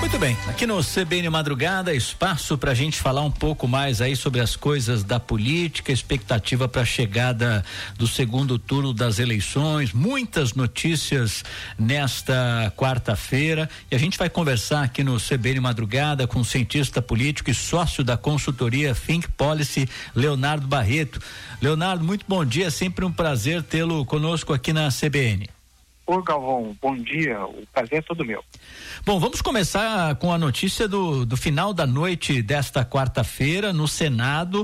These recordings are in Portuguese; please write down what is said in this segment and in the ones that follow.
Muito bem, aqui no CBN Madrugada, espaço para a gente falar um pouco mais aí sobre as coisas da política, expectativa para a chegada do segundo turno das eleições, muitas notícias nesta quarta-feira, e a gente vai conversar aqui no CBN Madrugada com o cientista político e sócio da consultoria Think Policy, Leonardo Barreto. Leonardo, muito bom dia, sempre um prazer tê-lo conosco aqui na CBN. Oi, Galvão, bom dia, o prazer é todo meu. Bom, vamos começar com a notícia do final da noite desta quarta-feira no Senado,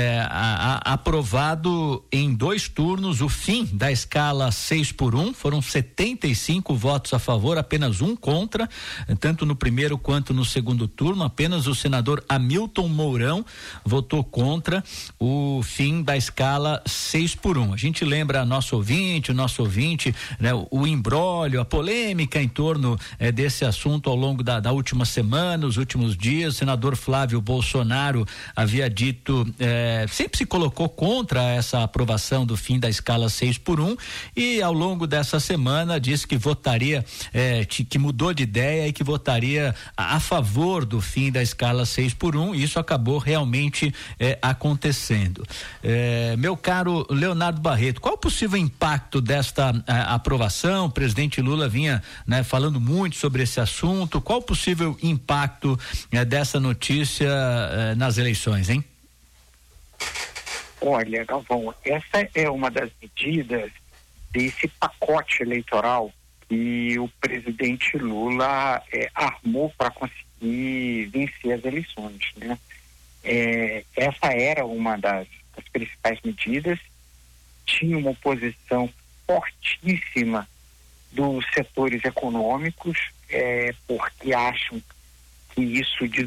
aprovado em 2 turnos o fim da escala 6x1, foram 75 votos a favor, apenas 1 contra, tanto no primeiro quanto no segundo turno, apenas o senador Hamilton Mourão votou contra o fim da escala 6x1. A gente lembra o nosso ouvinte, né, o imbróglio, a polêmica em torno desse assunto ao longo da última semana, os últimos dias. O senador Flávio Bolsonaro havia dito, sempre se colocou contra essa aprovação do fim da escala 6x1 e ao longo dessa semana disse que votaria, que mudou de ideia e que votaria a favor do fim da escala 6x1, e isso acabou realmente acontecendo. Meu caro Leonardo Barreto, qual o possível impacto desta aprovação? O presidente Lula vinha, né, falando muito sobre esse assunto. Qual o possível impacto dessa notícia nas eleições, hein? Olha, Galvão, essa é uma das medidas desse pacote eleitoral que o presidente Lula armou para conseguir vencer as eleições, né? Essa era uma das principais medidas. Tinha uma oposição fortíssima dos setores econômicos, porque acham que isso